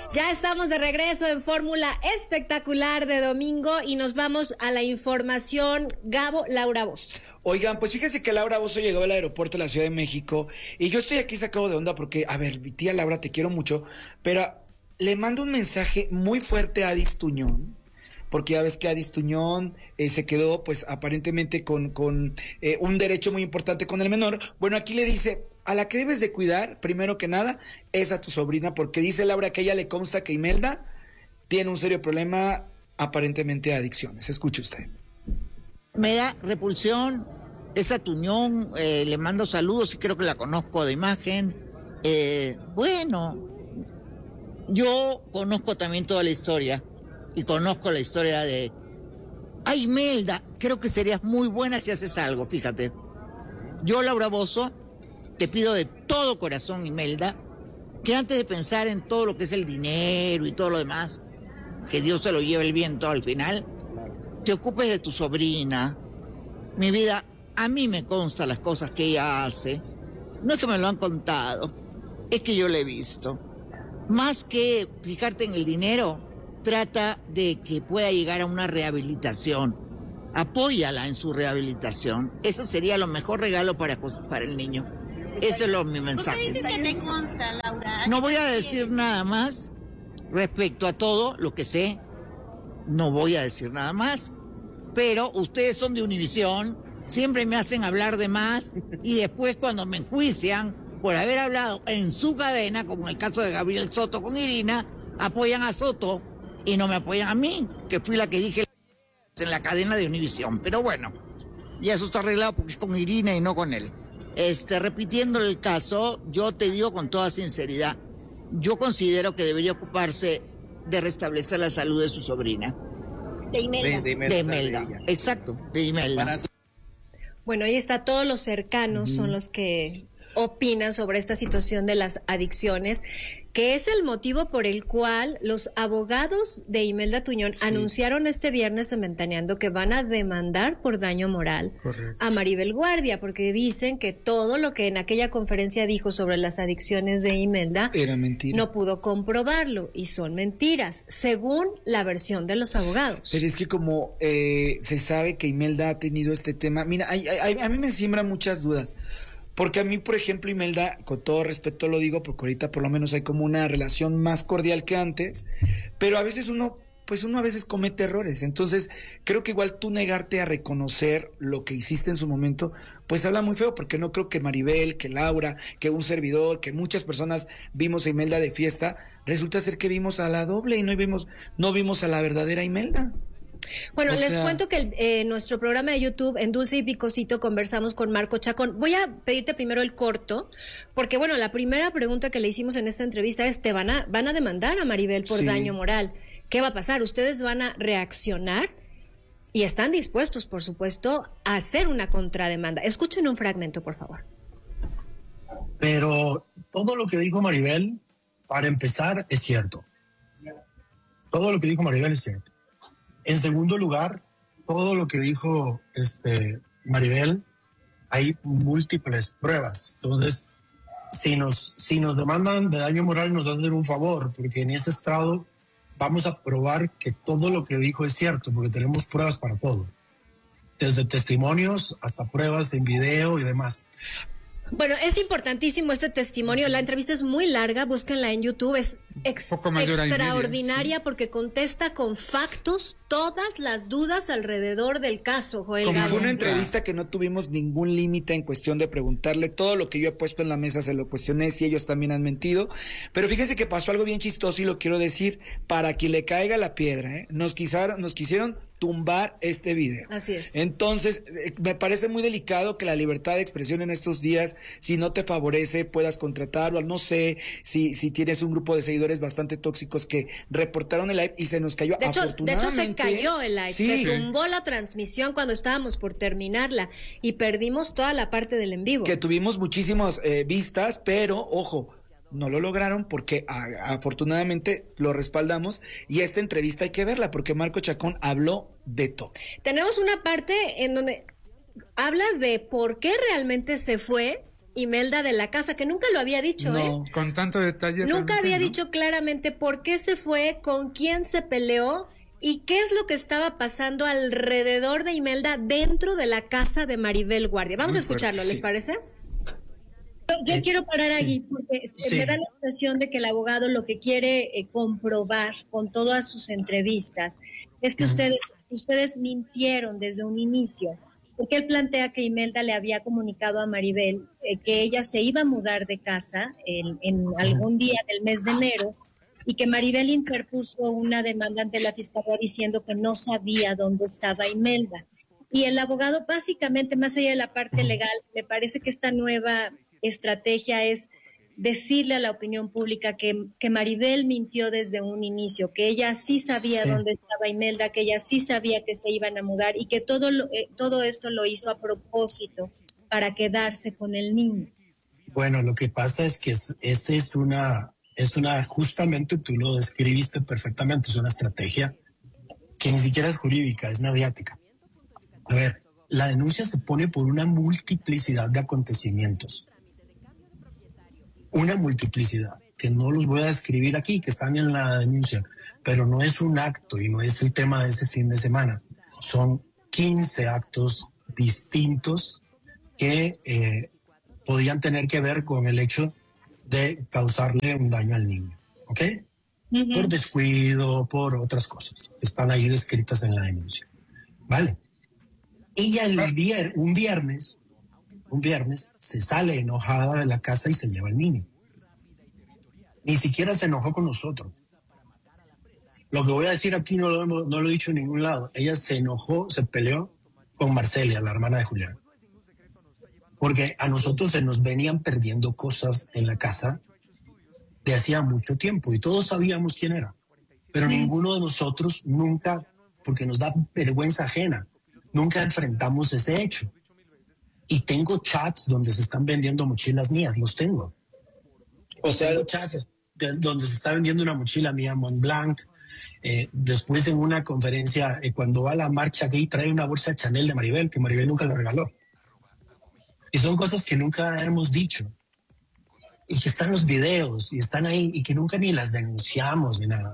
Ya estamos de regreso en Fórmula Espectacular de domingo y nos vamos a la información. Gabo, Laura Bozzo. Oigan, pues fíjense que Laura Bozzo llegó al aeropuerto de la Ciudad de México y yo estoy aquí sacado de onda porque, a ver, mi tía Laura, te quiero mucho, pero le mando un mensaje muy fuerte a Adis Tuñón, porque ya ves que Adis Tuñón se quedó pues aparentemente con un derecho muy importante con el menor. Bueno, aquí le dice, a la que debes de cuidar, primero que nada, es a tu sobrina, porque dice Laura que a ella le consta que Imelda tiene un serio problema aparentemente de adicciones. Escuche usted. Me da repulsión esa Tuñón, le mando saludos y creo que la conozco de imagen. Bueno, yo conozco también toda la historia y conozco la historia de... Ay, Imelda, creo que serías muy buena si haces algo, fíjate. Yo, Laura Bozzo, te pido de todo corazón, Imelda, que antes de pensar en todo lo que es el dinero y todo lo demás, que Dios te lo lleve el viento al final, te ocupes de tu sobrina. Mi vida, a mí me constan las cosas que ella hace. No es que me lo han contado, es que yo lo he visto. Más que fijarte en el dinero, trata de que pueda llegar a una rehabilitación. Apóyala en su rehabilitación. Eso sería lo mejor regalo para el niño. Eso es mi mensaje. ¿Por qué dices que te consta, Laura? No voy a decir nada más respecto a todo lo que sé. No voy a decir nada más. Pero ustedes son de Univisión, siempre me hacen hablar de más y después cuando me enjuician por haber hablado en su cadena, como en el caso de Gabriel Soto con Irina, apoyan a Soto y no me apoyan a mí, que fui la que dije en la cadena de Univisión. Pero bueno, ya eso está arreglado porque es con Irina y no con él. Repitiendo el caso, yo te digo con toda sinceridad, yo considero que debería ocuparse de restablecer la salud de su sobrina. De Imelda. De Imelda. Exacto, de Imelda. Bueno, ahí está, todos los cercanos son los que opinan sobre esta situación de las adicciones, que es el motivo por el cual los abogados de Imelda Tuñón anunciaron este viernes en Ventaneando que van a demandar por daño moral a Maribel Guardia, porque dicen que todo lo que en aquella conferencia dijo sobre las adicciones de Imelda era mentira. No pudo comprobarlo y son mentiras, según la versión de los abogados. Pero es que como se sabe que Imelda ha tenido este tema, mira, a mí me siembra muchas dudas. Porque a mí, por ejemplo, Imelda, con todo respeto lo digo, porque ahorita por lo menos hay como una relación más cordial que antes, pero a veces uno a veces comete errores. Entonces, creo que igual tú negarte a reconocer lo que hiciste en su momento, pues habla muy feo, porque no creo que Maribel, que Laura, que un servidor, que muchas personas vimos a Imelda de fiesta, resulta ser que vimos a la doble y no vimos a la verdadera Imelda. Bueno, les cuento que en nuestro programa de YouTube, en Dulce y Picosito, conversamos con Marco Chacón. Voy a pedirte primero el corto, porque bueno, la primera pregunta que le hicimos en esta entrevista es, van a demandar a Maribel por daño moral. ¿Qué va a pasar? ¿Ustedes van a reaccionar? Y están dispuestos, por supuesto, a hacer una contrademanda. Escuchen un fragmento, por favor. Pero todo lo que dijo Maribel, para empezar, es cierto. Todo lo que dijo Maribel es cierto. En segundo lugar, todo lo que dijo Maribel, hay múltiples pruebas. Entonces, si nos demandan de daño moral, nos hacen un favor, porque en ese estrado vamos a probar que todo lo que dijo es cierto, porque tenemos pruebas para todo. Desde testimonios hasta pruebas en video y demás. Bueno, es importantísimo este testimonio. La entrevista es muy larga, búsquenla en YouTube. Es extraordinaria porque contesta con factos todas las dudas alrededor del caso, Joel Como Gabo. fue una entrevista que no tuvimos ningún límite en cuestión de preguntarle. Todo lo que yo he puesto en la mesa se lo cuestioné, si ellos también han mentido. Pero fíjense que pasó algo bien chistoso y lo quiero decir para que le caiga la piedra. Nos quisieron tumbar este video. Así es. Entonces, me parece muy delicado que la libertad de expresión en estos días, si no te favorece, puedas contratarlo. No sé si tienes un grupo de seguidores bastante tóxicos que reportaron el live y se nos cayó. De hecho, se cayó el live. Sí. Se tumbó la transmisión cuando estábamos por terminarla y perdimos toda la parte del en vivo. Que tuvimos muchísimas vistas, pero, ojo, no lo lograron porque afortunadamente lo respaldamos y esta entrevista hay que verla porque Marco Chacón habló de todo. Tenemos una parte en donde habla de por qué realmente se fue Imelda de la casa, que nunca lo había dicho, No. Con tanto detalle. Nunca realmente, había ¿no? dicho claramente por qué se fue, con quién se peleó y qué es lo que estaba pasando alrededor de Imelda dentro de la casa de Maribel Guardia. Vamos Muy a escucharlo, fuerte, ¿les sí. parece? Yo quiero parar aquí porque Sí. me da la impresión de que el abogado lo que quiere comprobar con todas sus entrevistas es que ustedes mintieron desde un inicio, porque él plantea que Imelda le había comunicado a Maribel que ella se iba a mudar de casa en algún día del mes de enero y que Maribel interpuso una demanda ante la fiscalía diciendo que no sabía dónde estaba Imelda. Y el abogado, básicamente, más allá de la parte legal, me parece que esta nueva estrategia es decirle a la opinión pública que Maribel mintió desde un inicio, que ella sí sabía Sí. dónde estaba Imelda, que ella sí sabía que se iban a mudar y que todo esto lo hizo a propósito para quedarse con el niño. Bueno, lo que pasa es que esa es una, justamente tú lo describiste perfectamente, es una estrategia que ni siquiera es jurídica, es mediática. A ver, la denuncia se pone por una multiplicidad de acontecimientos. Una multiplicidad, que no los voy a describir aquí, que están en la denuncia, pero no es un acto y no es el tema de ese fin de semana. Son 15 actos distintos que podían tener que ver con el hecho de causarle un daño al niño, ¿ok? Por descuido, por otras cosas. Están ahí descritas en la denuncia. Vale. Ella un viernes, se sale enojada de la casa y se lleva al niño. Ni siquiera se enojó con nosotros. Lo que voy a decir aquí no lo he dicho en ningún lado. Ella se enojó, se peleó con Marcelia, la hermana de Julián. Porque a nosotros se nos venían perdiendo cosas en la casa de hacía mucho tiempo y todos sabíamos quién era. Pero ninguno de nosotros nunca, porque nos da vergüenza ajena, nunca enfrentamos ese hecho. Y tengo chats donde se están vendiendo mochilas mías, los tengo. O sea, Tengo chats donde se está vendiendo una mochila mía Montblanc. Después en una conferencia, cuando va a la marcha gay, trae una bolsa Chanel de Maribel, que Maribel nunca le regaló. Y son cosas que nunca hemos dicho. Y que están en los videos, y están ahí, y que nunca ni las denunciamos ni nada.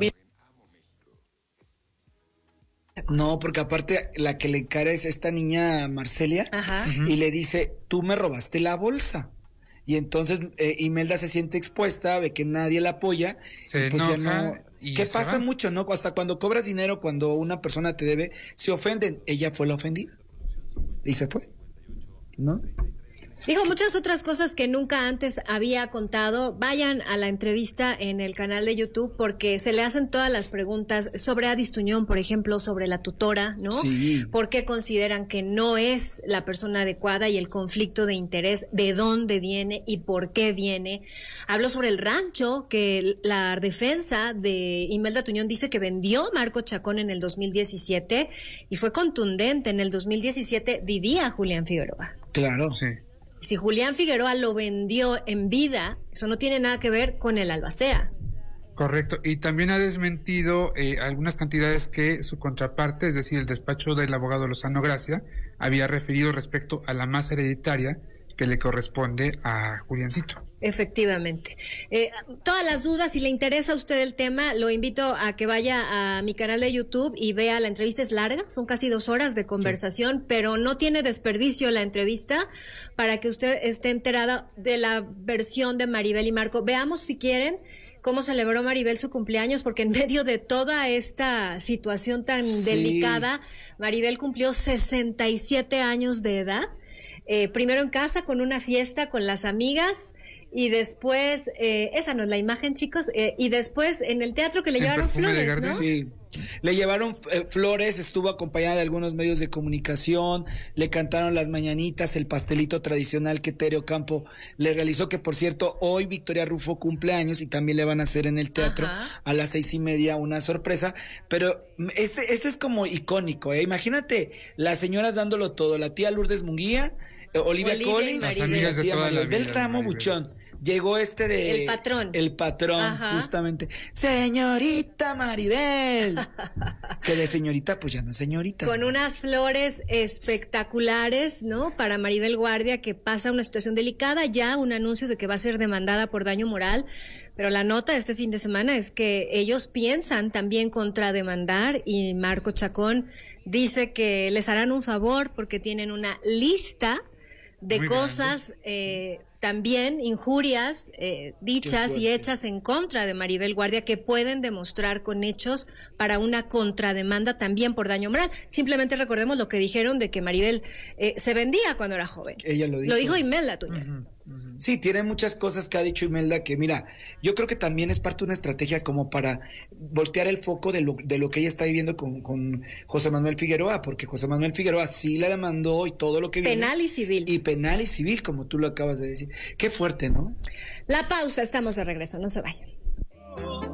no, porque aparte la que le encara es esta niña Marcelia Ajá. y le dice, tú me robaste la bolsa. Y entonces Imelda se siente expuesta, ve que nadie la apoya. Se y pues ya enoja no. y ¿Qué se pasa va. mucho, no? Hasta cuando cobras dinero, cuando una persona te debe, se ofenden. Ella fue la ofendida. Y se fue. ¿No? Dijo muchas otras cosas que nunca antes había contado. Vayan a la entrevista en el canal de YouTube porque se le hacen todas las preguntas sobre Adis Tuñón, por ejemplo, sobre la tutora, ¿no? Sí. ¿Por qué consideran que no es la persona adecuada y el conflicto de interés, de dónde viene y por qué viene? Habló sobre el rancho que la defensa de Imelda Tuñón dice que vendió Marco Chacón en el 2017 y fue contundente. En el 2017 vivía Julián Figueroa. Claro. Sí. Si Julián Figueroa lo vendió en vida, eso no tiene nada que ver con el albacea. Correcto, y también ha desmentido algunas cantidades que su contraparte, es decir, el despacho del abogado Lozano Gracia, había referido respecto a la masa hereditaria que le corresponde a Juliancito. Efectivamente. Todas las dudas, si le interesa a usted el tema, lo invito a que vaya a mi canal de YouTube y vea la entrevista. Es larga, son casi 2 horas de conversación, pero no tiene desperdicio la entrevista para que usted esté enterada de la versión de Maribel y Marco. Veamos, si quieren, cómo celebró Maribel su cumpleaños, porque en medio de toda esta situación tan delicada, Maribel cumplió 67 años de edad. Primero en casa con una fiesta con las amigas y después, esa no es la imagen, chicos, y después en el teatro que le ¿En llevaron Perfume de flores, Gardel? ¿no? Sí, le llevaron flores, estuvo acompañada de algunos medios de comunicación, le cantaron las mañanitas, el pastelito tradicional que Tere Ocampo le realizó, que por cierto, hoy Victoria Rufo cumple años y también le van a hacer en el teatro a las 6:30 una sorpresa, pero este es como icónico, Imagínate las señoras dándolo todo, la tía Lourdes Munguía, Olivia Collins, Las amigas de tía toda la Maribel vida, Beltramo Maribel. Buchón. llegó de... El patrón. El patrón, Ajá. justamente. Señorita Maribel. Que de señorita, pues ya no es señorita. Con unas flores espectaculares, ¿no? Para Maribel Guardia, que pasa una situación delicada, ya un anuncio de que va a ser demandada por daño moral, pero la nota de este fin de semana es que ellos piensan también contrademandar, y Marco Chacón dice que les harán un favor porque tienen una lista de Muy cosas, también injurias dichas y hechas en contra de Maribel Guardia, que pueden demostrar con hechos para una contrademanda también por daño moral. Simplemente recordemos lo que dijeron de que Maribel se vendía cuando era joven. Ella lo dijo. Lo dijo Imelda Tuñón. Ujú, ujú. Sí, tiene muchas cosas que ha dicho Imelda que, mira, yo creo que también es parte de una estrategia como para voltear el foco de lo que ella está viviendo con José Manuel Figueroa, porque José Manuel Figueroa sí la demandó y todo lo que viene. Penal y civil. Y penal y civil, como tú lo acabas de decir. Qué fuerte, ¿no? La pausa, estamos de regreso, no se vayan.